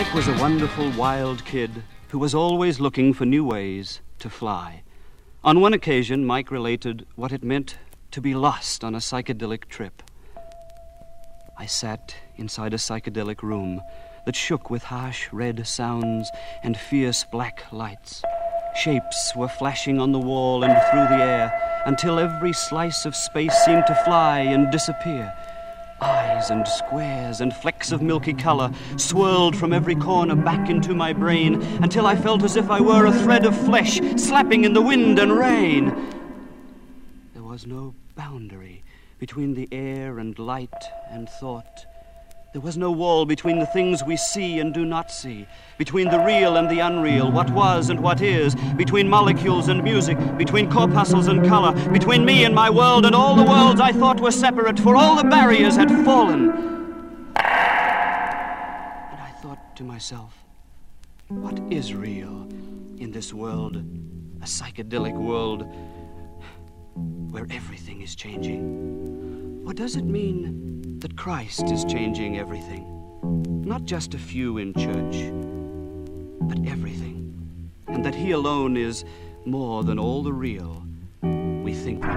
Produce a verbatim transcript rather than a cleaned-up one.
Mike was a wonderful, wild kid who was always looking for new ways to fly. On one occasion, Mike related what it meant to be lost on a psychedelic trip. I sat inside a psychedelic room that shook with harsh red sounds and fierce black lights. Shapes were flashing on the wall and through the air until every slice of space seemed to fly and disappear. Eyes and squares and flecks of milky color swirled from every corner back into my brain until I felt as if I were a thread of flesh slapping in the wind and rain. There was no boundary between the air and light and thought. There was no wall between the things we see and do not see, between the real and the unreal, what was and what is, between molecules and music, between corpuscles and color, between me and my world and all the worlds I thought were separate, for all the barriers had fallen. And I thought to myself, what is real in this world, a psychedelic world where everything is changing? What does it mean that Christ is changing everything? Not just a few in church, but everything. And that he alone is more than all the real we think we